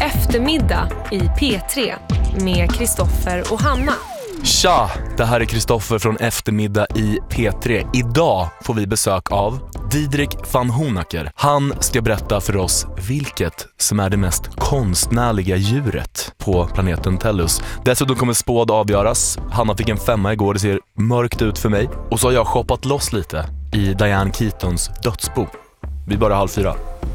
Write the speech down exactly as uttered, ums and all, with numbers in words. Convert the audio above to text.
Eftermiddag i P tre med Kristoffer och Hanna. Tja, det här är Kristoffer från Eftermiddag i P tre. Idag får vi besök av Didrik van Honacker. Han ska berätta för oss vilket som är det mest konstnärliga djuret på planeten Tellus. Dessutom kommer spåd avgöras. Hanna fick en femma igår, det ser mörkt ut för mig. Och så har jag shoppat loss lite i Diane Keatons dödsbo. Vi börjar halv fyra.